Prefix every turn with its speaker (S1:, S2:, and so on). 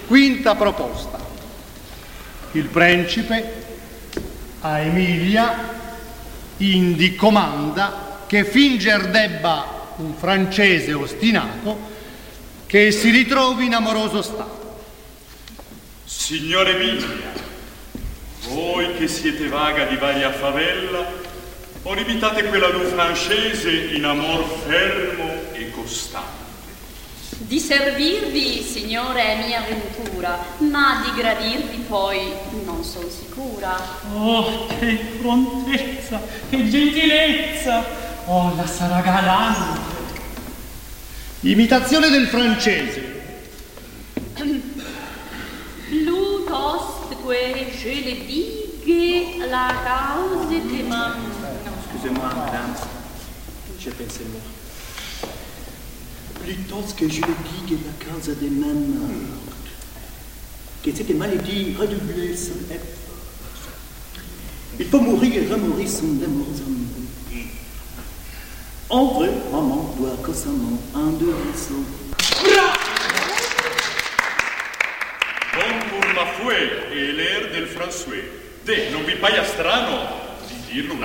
S1: Quinta proposta. Il principe a Emilia comanda che finger debba un francese ostinato che si ritrovi in amoroso stato.
S2: Signore Emilia, voi che siete vaga di varia favella, o imitate quella d'un francese in amor fermo e costante.
S3: Di servirvi, signore, è mia ventura, ma di gradirvi poi non son sicura.
S4: Oh, che prontezza, che gentilezza! Oh, la sarà galante!
S1: Imitazione del francese.
S3: Plutostque je le digue la cause de ma...
S5: Excusez-moi, madame, j'ai pensé moi. Plutôt que je le digue la cause des mêmes que cette maladie redoublée sans effort. Il faut mourir et remourir sans démords. En vrai, maman doit constamment endurer son.
S2: Bon pour ma fouet e l'air del François. De, non vi paia strano di dirlo